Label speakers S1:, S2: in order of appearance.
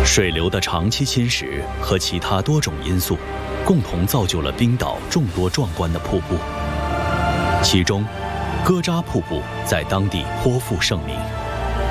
S1: 水流的长期侵蚀和其他多种因素，共同造就了冰岛众多壮观的瀑布。其中，哥扎瀑布在当地颇负盛名。